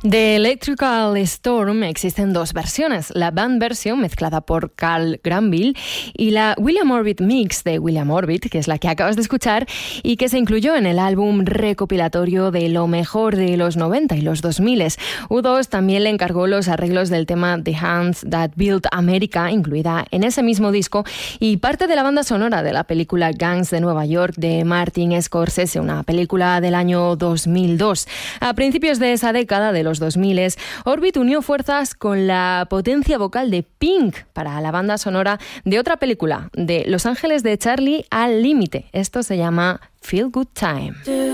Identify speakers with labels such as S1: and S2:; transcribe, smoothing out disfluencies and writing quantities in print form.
S1: De Electrical Storm existen dos versiones, la band version mezclada por Carl Granville y la William Orbit Mix de William Orbit, que es la que acabas de escuchar y que se incluyó en el álbum recopilatorio de lo mejor de los 90 y los 2000. U2 también le encargó los arreglos del tema The Hands That Built America, incluida en ese mismo disco, y parte de la banda sonora de la película Gangs de Nueva York de Martin Scorsese, una película del año 2002. A principios de esa década de los 2000, Orbit unió fuerzas con la potencia vocal de Pink para la banda sonora de otra película, de Los Ángeles de Charlie al límite. Esto se llama Feel Good Time.